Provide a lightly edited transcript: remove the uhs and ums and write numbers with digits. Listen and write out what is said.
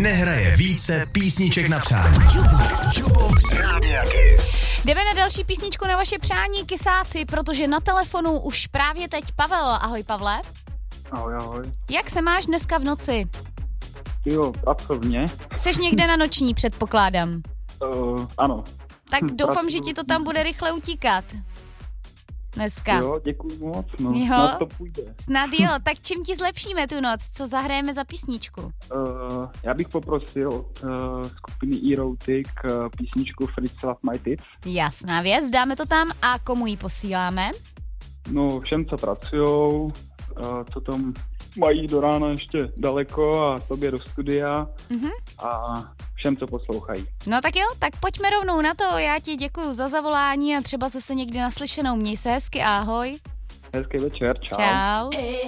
nehraje více písniček na přání. Jukebox Rádia Kiss. Jdeme na další písničku na vaše přání, kysáci, protože na telefonu už právě teď Pavel. Ahoj, Pavle. Ahoj. Jak se máš dneska v noci? Jo, pracovně. Jseš někde na noční, předpokládám. Ano. Tak doufám, že ti to tam bude rychle utíkat. Dneska. Jo, děkuji moc. No, Jo. snad to půjde. Snad jo, tak čím ti zlepšíme tu noc? Co zahrajeme za písničku? Já bych poprosil od skupiny Erotic písničku Fritz Love My Tits. Jasná věc, dáme to tam a komu ji posíláme? No, všem, co pracujou, co tam mají do rána ještě daleko a tobě do studia a všem, co poslouchají. No tak jo, tak pojďme rovnou na to. Já ti děkuju za zavolání a třeba zase někdy naslyšenou. Měj se hezky, ahoj. Hezký večer, čau. Čau.